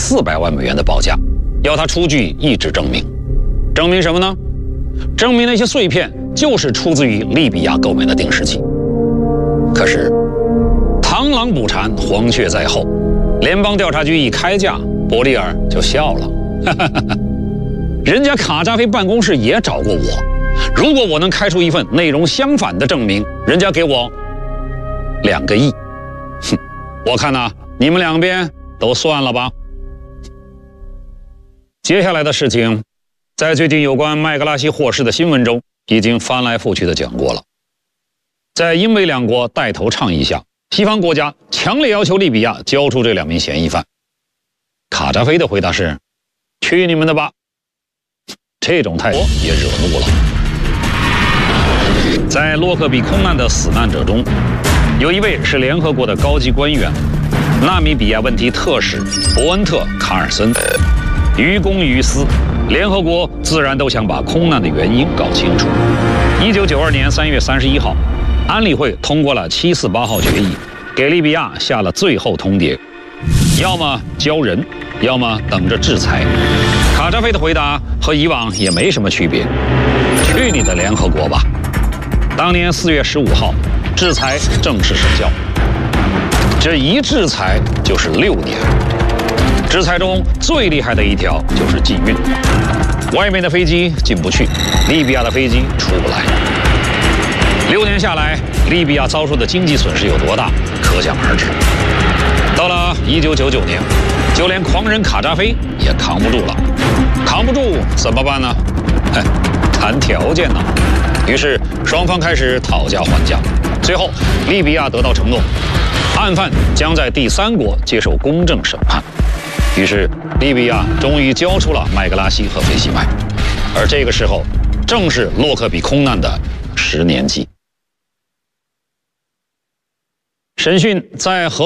400万美元的报价，要他出具一纸证明。证明什么呢？证明那些碎片就是出自于利比亚购买的定时器。可是，螳螂捕蝉，黄雀在后。联邦调查局一开价，伯利尔就笑了。人家卡扎菲办公室也找过我，如果我能开出一份内容相反的证明，人家给我2个亿。哼，我看呐，你们两边都算了吧。接下来的事情，在最近有关麦格拉西获释的新闻中已经翻来覆去的讲过了。在英美两国带头倡议下，西方国家强烈要求利比亚交出这2名嫌疑犯。卡扎菲的回答是：去你们的吧！这种态度也惹怒了。在洛克比空难的死难者中，有一位是联合国的高级官员，纳米比亚问题特使伯恩特·卡尔森。于公于私，联合国自然都想把空难的原因搞清楚。1992年3月31号，安理会通过了748号决议，给利比亚下了最后通牒：要么交人，要么等着制裁。卡扎菲的回答和以往也没什么区别：去你的联合国吧！当年4月15号，制裁正式生效。这一制裁就是6年。制裁中最厉害的一条就是禁运，外面的飞机进不去，利比亚的飞机出不来。6年下来，利比亚遭受的经济损失有多大，可想而知。到了1999年，就连狂人卡扎菲也扛不住了，扛不住怎么办呢？谈条件呢。于是双方开始讨价还价，最后利比亚得到承诺，案犯将在第3国接受公正审判。于是利比亚终于交出了麦格拉西和费西麦，而这个时候正是洛克比空难的10年祭。审讯在